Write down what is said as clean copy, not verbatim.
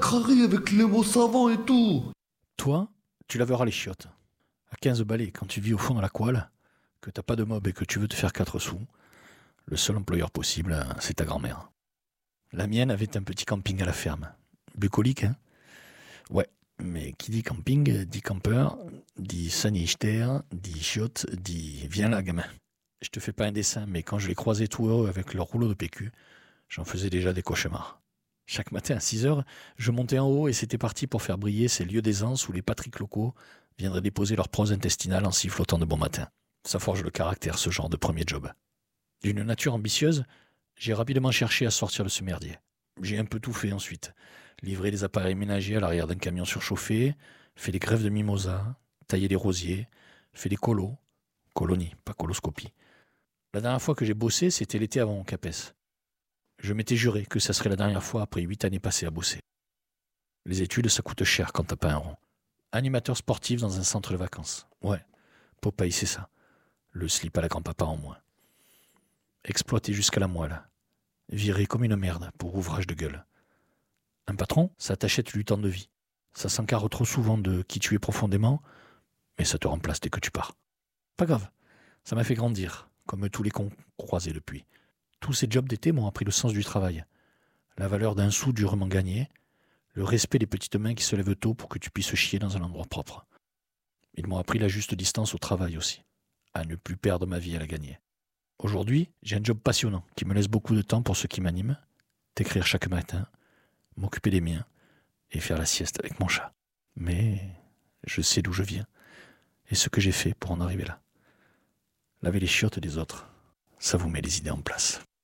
crari avec les mots savants et tout. Toi, tu laveras les chiottes. À 15 balais, quand tu vis au fond de la couale, que t'as pas de mob et que tu veux te faire 4 sous, le seul employeur possible, c'est ta grand-mère. La mienne avait un petit camping à la ferme. Bucolique, hein? Ouais, mais qui dit camping, dit campeur, dit sanichter, dit chiotte, dit viens là, gamin. Je te fais pas un dessin, mais quand je les croisais tout heureux avec leur rouleau de PQ, j'en faisais déjà des cauchemars. Chaque matin à 6h, je montais en haut et c'était parti pour faire briller ces lieux d'aisance où les Patrick locaux viendraient déposer leur prose intistinale en sifflotant de bon matin. Ça forge le caractère, ce genre de premier job. D'une nature ambitieuse, j'ai rapidement cherché à sortir de ce merdier. J'ai un peu tout fait ensuite. Livré des appareils ménagers à l'arrière d'un camion surchauffé, fait des greffes de mimosa, taillé des rosiers, fait des colonies, pas coloscopie. La dernière fois que j'ai bossé, c'était l'été avant mon CAPES. Je m'étais juré que ça serait la dernière fois après 8 années passées à bosser. Les études, ça coûte cher quand t'as pas un rond. Animateur sportif dans un centre de vacances. Ouais, Popeye, c'est ça. Le slip à la grand-papa en moins. Exploité jusqu'à la moelle. Viré comme une merde pour ouvrage de gueule. Un patron, ça t'achète du temps de vie. Ça s'encarre trop souvent de qui tu es profondément, mais ça te remplace dès que tu pars. Pas grave, ça m'a fait grandir, comme tous les cons croisés depuis. Tous ces jobs d'été m'ont appris le sens du travail, la valeur d'un sou durement gagné, le respect des petites mains qui se lèvent tôt pour que tu puisses chier dans un endroit propre. Ils m'ont appris la juste distance au travail aussi, à ne plus perdre ma vie à la gagner. Aujourd'hui, j'ai un job passionnant qui me laisse beaucoup de temps pour ce qui m'anime, t'écrire chaque matin, m'occuper des miens et faire la sieste avec mon chat. Mais je sais d'où je viens et ce que j'ai fait pour en arriver là. Laver les chiottes des autres, ça vous met les idées en place.